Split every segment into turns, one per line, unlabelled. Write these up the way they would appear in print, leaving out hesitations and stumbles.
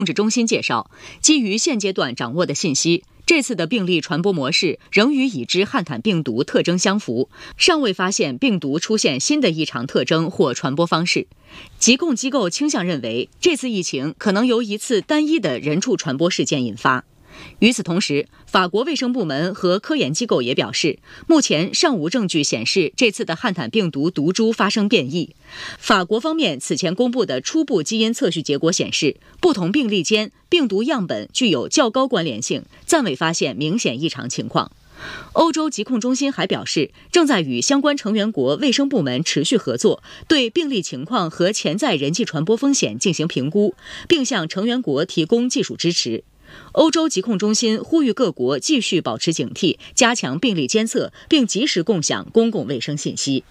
控制中心介绍，基于现阶段掌握的信息，这次的病例传播模式仍与已知汉坦病毒特征相符，尚未发现病毒出现新的异常特征或传播方式。疾控机构倾向认为，这次疫情可能由一次单一的人畜传播事件引发。与此同时，法国卫生部门和科研机构也表示，目前尚无证据显示这次的汉坦病毒毒株发生变异。法国方面此前公布的初步基因测序结果显示，不同病例间病毒样本具有较高关联性，暂未发现明显异常情况。欧洲疾控中心还表示，正在与相关成员国卫生部门持续合作，对病例情况和潜在人际传播风险进行评估，并向成员国提供技术支持。欧洲疾控中心呼吁各国继续保持警惕，加强病例监测，并及时共享公共卫生信息。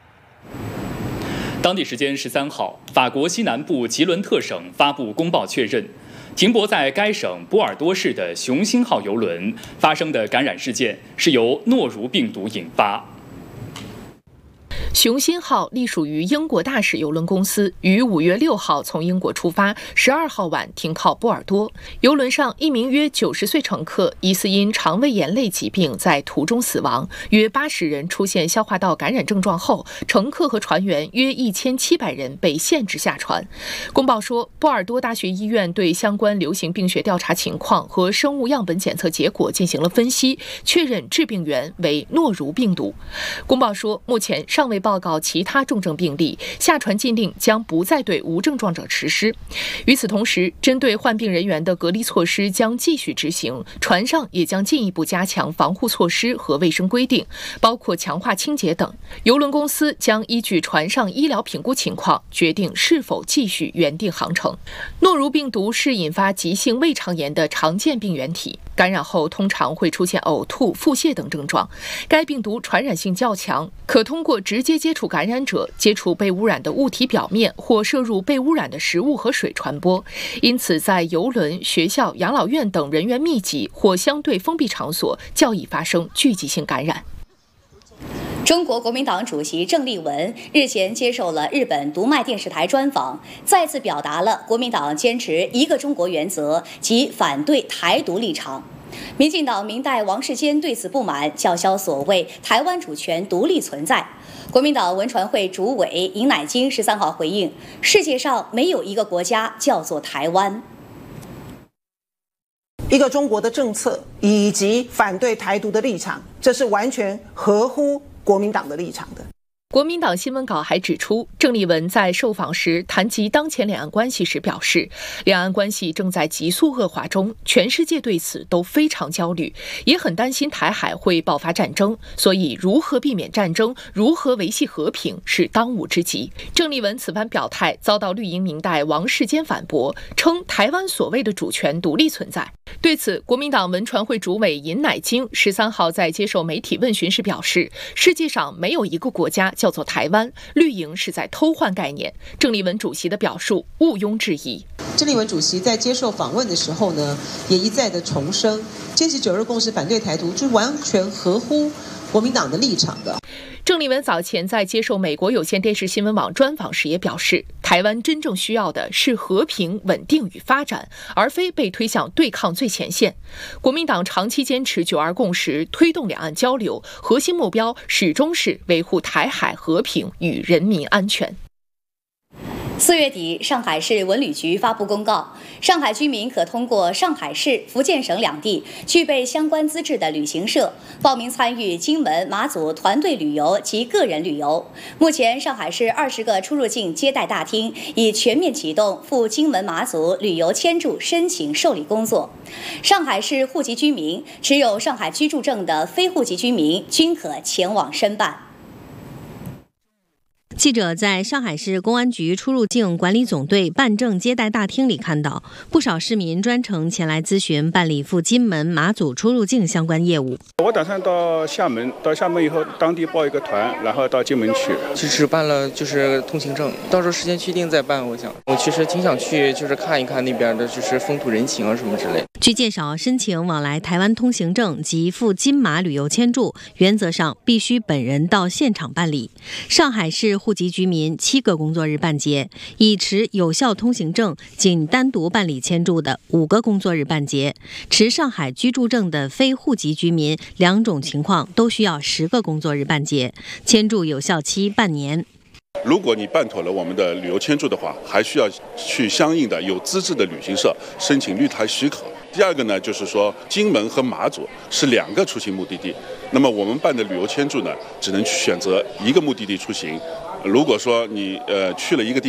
当地时间13号，法国西南部吉伦特省发布公报确认，停泊在该省波尔多市的雄心号邮轮发生的感染事件是由诺如病毒引发。
雄心号隶属于英国大使邮轮公司，于5月6号从英国出发，12号晚停靠波尔多。邮轮上一名约90岁乘客疑似因肠胃炎类疾病在途中死亡，约80人出现消化道感染症状后，乘客和船员约1700人被限制下船。公报说，波尔多大学医院对相关流行病学调查情况和生物样本检测结果进行了分析，确认致病源为诺如病毒。公报说，目前尚未报告其他重症病例，下船禁令将不再对无症状者实施。与此同时，针对患病人员的隔离措施将继续执行，船上也将进一步加强防护措施和卫生规定，包括强化清洁等。邮轮公司将依据船上医疗评估情况，决定是否继续原定航程。诺如病毒是引发急性胃肠炎的常见病原体，感染后通常会出现呕吐、腹泻等症状。该病毒传染性较强，可通过直接接触感染者接触被污染的物体表面或摄入被污染的食物和水传播。因此，在邮轮、学校、养老院等人员密集或相对封闭场所较易发生聚集性感染。
中国国民党主席郑丽文日前接受了日本读卖电视台专访，再次表达了国民党坚持一个中国原则及反对台独立场。民进党明代王世坚对此不满，叫嚣所谓台湾主权独立存在。国民党文传会主委尹乃菁13号回应，世界上没有一个国家叫做台湾。
一个中国的政策以及反对台独的立场，这是完全合乎国民党的立场的。
国民党新闻稿还指出，郑丽文在受访时谈及当前两岸关系时表示，两岸关系正在急速恶化中，全世界对此都非常焦虑，也很担心台海会爆发战争，所以如何避免战争，如何维系和平是当务之急。郑丽文此番表态遭到绿营明代王世坚反驳，称台湾所谓的主权独立存在。对此，国民党文传会主委尹乃菁13号在接受媒体问询时表示，世界上没有一个国家叫做台湾，绿营是在偷换概念。郑丽文主席的表述毋庸置疑。
郑丽文主席在接受访问的时候呢，也一再的重申，坚持9·2共识、反对台独，就完全合乎国民党的立场的。
郑丽文早前在接受美国有线电视新闻网专访时也表示，台湾真正需要的是和平、稳定与发展，而非被推向对抗最前线。国民党长期坚持9·2共识，推动两岸交流，核心目标始终是维护台海和平与人民安全。
4月底，上海市文旅局发布公告，上海居民可通过上海市、福建省两地具备相关资质的旅行社报名参与金门、马祖团队旅游及个人旅游。目前，上海市20个出入境接待大厅已全面启动赴金门、马祖旅游签注申请受理工作。上海市户籍居民、持有上海居住证的非户籍居民均可前往申办。
记者在上海市公安局出入境管理总队办证接待大厅里看到，不少市民专程前来咨询办理赴金门、马祖出入境相关业务。
我打算到厦门以后，当地报一个团，然后到金门去。
只办了通行证，到时候时间确定再办。我其实挺想去，看一看那边的风土人情啊什么之类的。
据介绍，申请往来台湾通行证及赴金马旅游签注，原则上必须本人到现场办理。上海市户籍居民7个工作日办结，已持有效通行证仅单独办理签注的5个工作日办结，持上海居住证的非户籍居民2种情况都需要10个工作日办结，签注有效期半年。
如果你办妥了我们的旅游签注的话，还需要去相应的有资质的旅行社申请绿台许可。第二个呢，就是说金门和马祖是2个出行目的地，那么我们办的旅游签注呢，只能去选择1个目的地出行。如果说你去了一个地